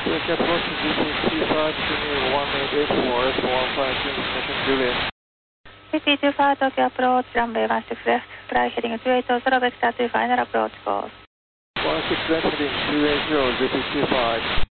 Quick approach ZP25, continue 1884, S15, Mission Juliet. ZP25, Tokyo approach, runway 16 left, fly heading 2800, vector to final approach course. 16 left heading 280, ZP25.